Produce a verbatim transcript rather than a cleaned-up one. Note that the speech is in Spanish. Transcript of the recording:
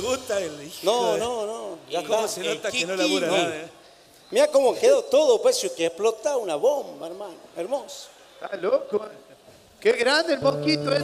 gusta el hijo. No, de- no, no. ¿Y Ya cómo está. se nota El que no Kiki, labura no. nada? eh? Mira cómo quedó todo, pues, si que explota una bomba, hermano. Hermoso. Está loco. Qué grande el mosquito ese.